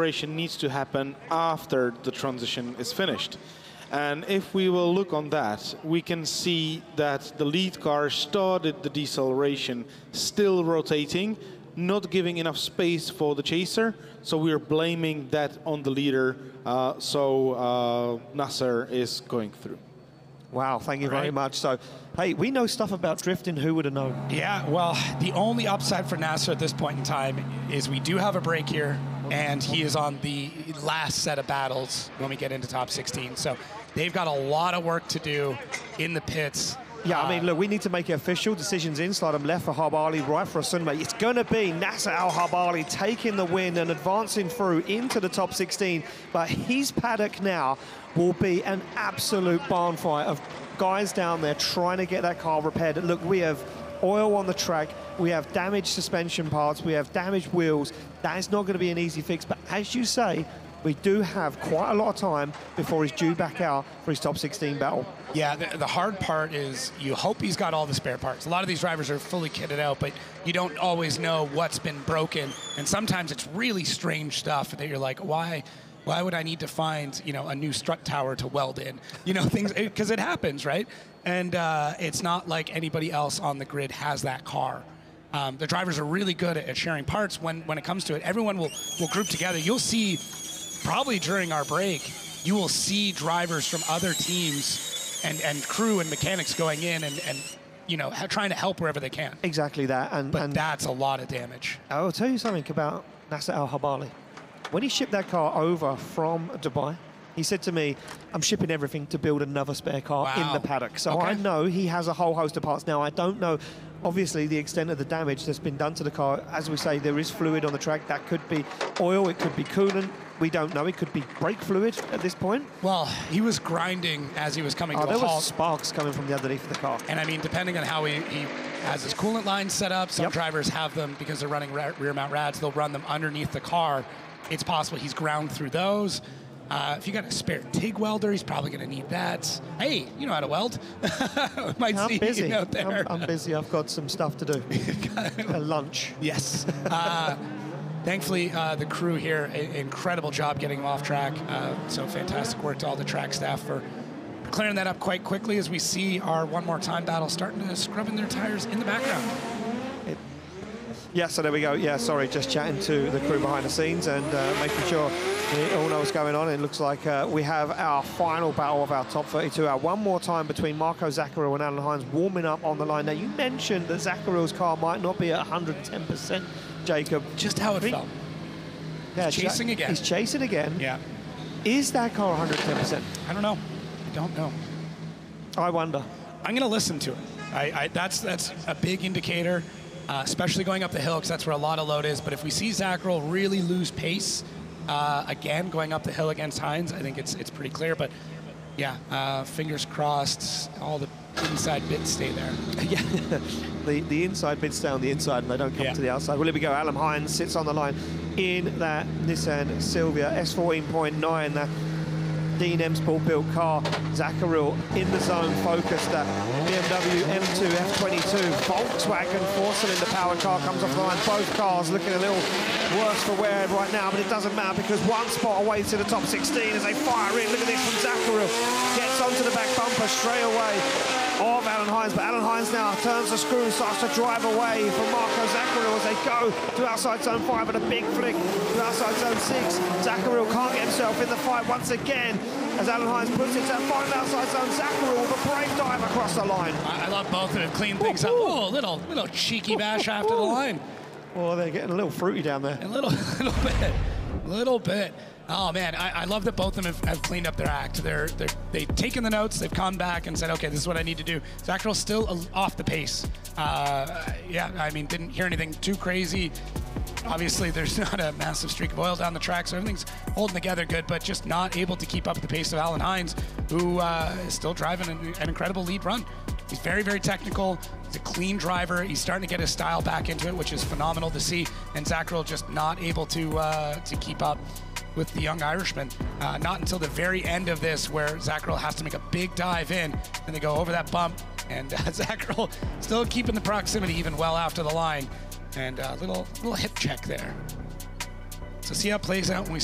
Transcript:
deceleration needs to happen after the transition is finished. And if we will look on that, we can see that the lead car started the deceleration still rotating, not giving enough space for the chaser. So we're blaming that on the leader. Nasser is going through. Wow, thank you very much. So, hey, we know stuff about drifting. Who would have known? Yeah, well, the only upside for Nasser at this point in time is we do have a break here, and he is on the last set of battles when we get into top 16. So they've got a lot of work to do in the pits. Yeah, I mean, look, we need to make it official. Decisions in, slide them left for Harbali, right for Sunway. It's going to be Nasser Al-Harbali taking the win and advancing through into the top 16. But his paddock now will be an absolute barn fight of guys down there trying to get that car repaired. Look, we have oil on the track. We have damaged suspension parts. We have damaged wheels. That is not going to be an easy fix. But as you say, we do have quite a lot of time before he's due back out for his top 16 battle. Yeah, the hard part is you hope he's got all the spare parts. A lot of these drivers are fully kitted out, but you don't always know what's been broken. And sometimes it's really strange stuff that you're like, why would I need to find, you know, a new strut tower to weld in? You know, things, because it happens, right? And it's not like anybody else on the grid has that car. The drivers are really good at sharing parts when it comes to it. Everyone will group together. You'll see, probably during our break, you will see drivers from other teams and crew and mechanics going in and you know, trying to help wherever they can. Exactly that. But that's a lot of damage. I'll tell you something about Nasser Al-Harbali. When he shipped that car over from Dubai, he said to me, I'm shipping everything to build another spare car in the paddock. So I know he has a whole host of parts. Now, I don't know, obviously, the extent of the damage that's been done to the car. As we say, there is fluid on the track. That could be oil, it could be coolant. We don't know. It could be brake fluid at this point. Well, he was grinding as he was coming to a halt. There was sparks coming from the underneath of the car. And I mean, depending on how he has his coolant lines set up, some drivers have them because they're running rear mount rads. They'll run them underneath the car. It's possible he's ground through those. If you got a spare TIG welder, he's probably going to need that. Hey, you know how to weld. Might see busy. You out there. I'm busy. I've got some stuff to do. A lunch. Yes. Thankfully, the crew here, incredible job getting him off track. So fantastic work to all the track staff for clearing that up quite quickly as we see our one more time battle starting to scrub in their tires in the background. Yeah, so there we go. Yeah, sorry, just chatting to the crew behind the scenes and making sure we all know what's going on. It looks like we have our final battle of our top 32 hour. One more time between Marco Zaccaril and Alan Hines warming up on the line. Now, you mentioned that Zaccaril's car might not be at 110%, Jacob. Just how it felt. Yeah, he's chasing again. He's chasing again. Yeah. Is that car 110%? I don't know. I don't know. I wonder. I'm going to listen to it. That's a big indicator. Especially going up the hill, because that's where a lot of load is. But if we see Zaccaril really lose pace again, going up the hill against Hines, I think it's pretty clear. But yeah, fingers crossed, all the inside bits stay there. Yeah, the inside bits stay on the inside and they don't come to the outside. Well, here we go. Alan Hines sits on the line in that Nissan Silvia S14.9, that Dean M Sport built car. Zaccaril in the zone, focused. That BMW M2 F22 Volkswagen four-cylinder powered car comes off the line. Both cars looking a little worse for wear right now, but it doesn't matter because one spot away to the top 16 as they fire in. Look at this from Zaccaril. Gets onto the back bumper straight away of Alan Hines, but Alan Hines now turns the screw and starts to drive away from Marco Zaccaril as they go to outside zone 5 and a big flick to outside zone 6. Zaccaril can't get himself in the fight once again as Alan Hines puts it to final outside zone. Zaccaril with a brave dive across the line. I love both of them. Clean things up. Oh, little cheeky bash after the line. Oh, they're getting a little fruity down there. A little bit. Oh man, I love that both of them have cleaned up their act. They've taken the notes, they've come back and said, okay, this is what I need to do. Zaccaril's still off the pace. Yeah, I mean, didn't hear anything too crazy. Obviously, there's not a massive streak of oil down the track, so everything's holding together good, but just not able to keep up with the pace of Alan Hines, who is still driving an incredible lead run. He's very, very technical. He's a clean driver. He's starting to get his style back into it, which is phenomenal to see. And Zaccaril just not able to keep up with the young Irishman. Not until the very end of this where Zaccaril has to make a big dive in and they go over that bump. And Zaccaril still keeping the proximity even well after the line. And a little hip check there. So see how it plays out when we